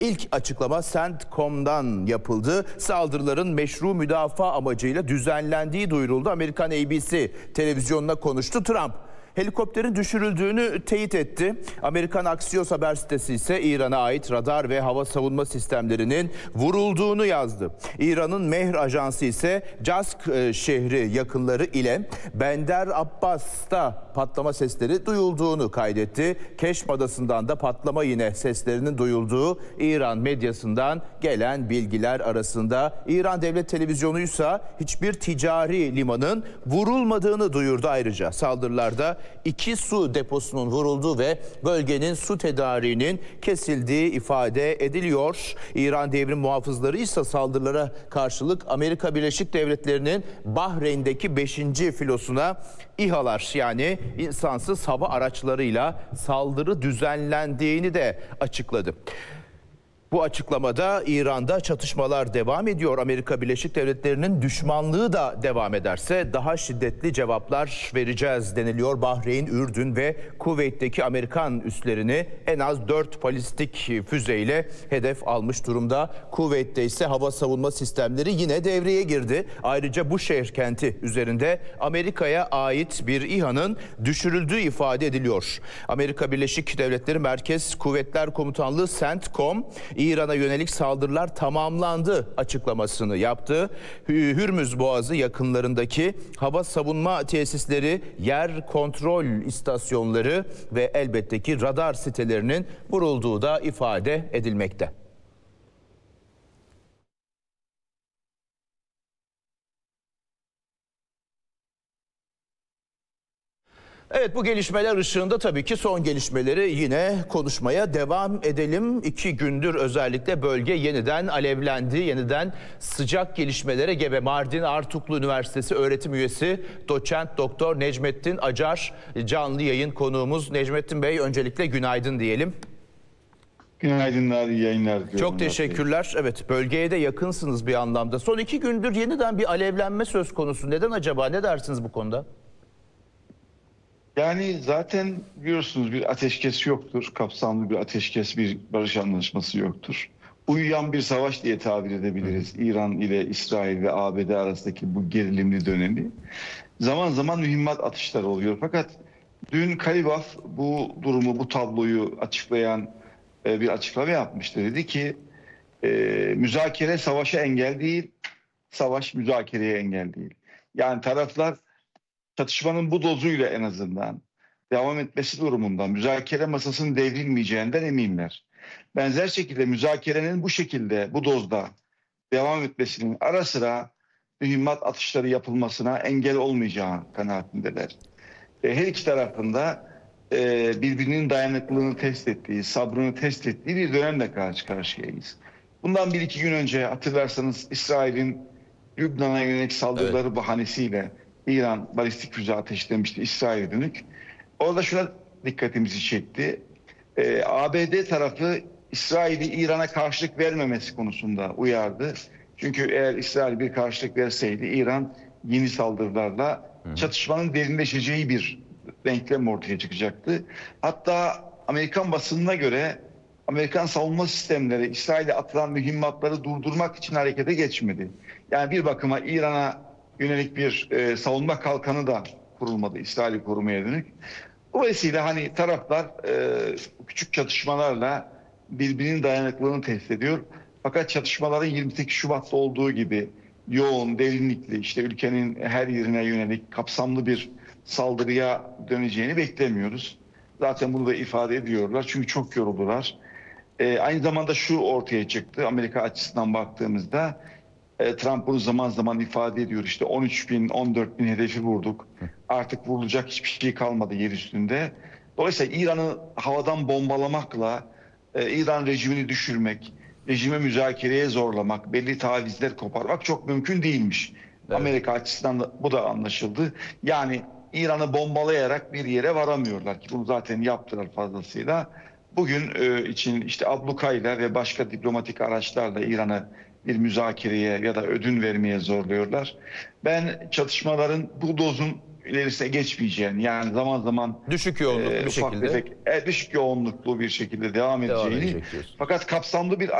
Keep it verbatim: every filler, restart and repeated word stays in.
İlk açıklama CENTCOM'dan yapıldı. Saldırıların meşru müdafaa amacıyla düzenlendiği duyuruldu. Amerikan A B C televizyonuna konuştu Trump. Helikopterin düşürüldüğünü teyit etti. Amerikan Axios haber sitesi ise İran'a ait radar ve hava savunma sistemlerinin vurulduğunu yazdı. İran'ın Mehr ajansı ise Cask şehri yakınları ile Bender Abbas'ta patlama sesleri duyulduğunu kaydetti. Keşm adasından da patlama yine seslerinin duyulduğu İran medyasından gelen bilgiler arasında. İran Devlet Televizyonu'ysa hiçbir ticari limanın vurulmadığını duyurdu. Ayrıca saldırılarda iki su deposunun vurulduğu ve bölgenin su tedariğinin kesildiği ifade ediliyor. İran devrim muhafızları ise saldırılara karşılık Amerika Birleşik Devletleri'nin Bahreyn'deki beşinci filosuna İHA'lar yani insansız hava araçlarıyla saldırı düzenlendiğini de açıkladı. Bu açıklamada İran'da çatışmalar devam ediyor. Amerika Birleşik Devletleri'nin düşmanlığı da devam ederse daha şiddetli cevaplar vereceğiz deniliyor. Bahreyn, Ürdün ve Kuveyt'teki Amerikan üslerini en az dört balistik füzeyle hedef almış durumda. Kuveyt'te ise hava savunma sistemleri yine devreye girdi. Ayrıca bu şehir kenti üzerinde Amerika'ya ait bir İHA'nın düşürüldüğü ifade ediliyor. Amerika Birleşik Devletleri Merkez Kuvvetler Komutanlığı CENTCOM, İran'a yönelik saldırılar tamamlandı açıklamasını yaptı. Hürmüz Boğazı yakınlarındaki hava savunma tesisleri, yer kontrol istasyonları ve elbette ki radar sitelerinin vurulduğu da ifade edilmekte. Evet, bu gelişmeler ışığında tabii ki son gelişmeleri yine konuşmaya devam edelim. İki gündür özellikle bölge yeniden alevlendi, yeniden sıcak gelişmelere gebe. Mardin Artuklu Üniversitesi öğretim üyesi doçent doktor Necmettin Acar canlı yayın konuğumuz. Necmettin Bey, öncelikle günaydın diyelim. Günaydınlar, iyi yayınlar. Çok teşekkürler. Evet, bölgeye de yakınsınız bir anlamda. Son iki gündür yeniden bir alevlenme söz konusu. Neden acaba? Ne dersiniz bu konuda? Yani zaten biliyorsunuz bir ateşkes yoktur. Kapsamlı bir ateşkes, bir barış anlaşması yoktur. Uyuyan bir savaş diye tabir edebiliriz. Hı. İran ile İsrail ve A B D arasındaki bu gerilimli dönemi. Zaman zaman mühimmat atışları oluyor. Fakat dün Kalibaf bu durumu, bu tabloyu açıklayan bir açıklama yapmıştı. Dedi ki e, müzakere savaşa engel değil, savaş müzakereye engel değil. Yani taraflar çatışmanın bu dozuyla en azından devam etmesi durumunda müzakere masasının devrilmeyeceğinden eminler. Benzer şekilde müzakerenin bu şekilde, bu dozda devam etmesinin ara sıra mühimmat atışları yapılmasına engel olmayacağı kanaatindeler. Her iki tarafında birbirinin dayanıklılığını test ettiği, sabrını test ettiği bir dönemle karşı karşıyayız. Bundan bir iki gün önce hatırlarsanız İsrail'in Lübnan'a yönelik saldırıları evet. bahanesiyle İran balistik füze ateşlemişti İsrail'e dönük. Orada şuna dikkatimizi çekti. Ee, A B D tarafı İsrail'i İran'a karşılık vermemesi konusunda uyardı. Çünkü eğer İsrail bir karşılık verseydi İran yeni saldırılarla Hı. çatışmanın derinleşeceği bir denklem ortaya çıkacaktı. Hatta Amerikan basınına göre Amerikan savunma sistemleri İsrail'e atılan mühimmatları durdurmak için harekete geçmedi. Yani bir bakıma İran'a yönelik bir e, savunma kalkanı da kurulmadı İsrail'i korumaya dönük. Bu vesile hani taraflar e, küçük çatışmalarla birbirinin dayanıklılığını test ediyor. Fakat çatışmaların yirmi sekiz Şubat'ta olduğu gibi yoğun, derinlikli, işte ülkenin her yerine yönelik kapsamlı bir saldırıya döneceğini beklemiyoruz. Zaten bunu da ifade ediyorlar çünkü çok yoruldular. E, aynı zamanda şu ortaya çıktı Amerika açısından baktığımızda. Trump bunu zaman zaman ifade ediyor. İşte on üç bin, on dört bin hedefi vurduk. Artık vurulacak hiçbir şey kalmadı yer üstünde. Dolayısıyla İran'ı havadan bombalamakla e, İran rejimini düşürmek, rejime müzakereye zorlamak, belli tavizler koparmak çok mümkün değilmiş. Evet. Amerika açısından da bu da anlaşıldı. Yani İran'ı bombalayarak bir yere varamıyorlar ki bunu zaten yaptılar fazlasıyla. Bugün e, için işte ablukayla ve başka diplomatik araçlarla İran'ı bir müzakereye ya da ödün vermeye zorluyorlar. Ben çatışmaların bu dozun ilerisine geçmeyeceğini, yani zaman zaman Düşük yoğunluklu e, bir ufak şekilde tefek, e, düşük yoğunluklu bir şekilde devam devam edeceğini, edecek diyorsun. fakat kapsamlı bir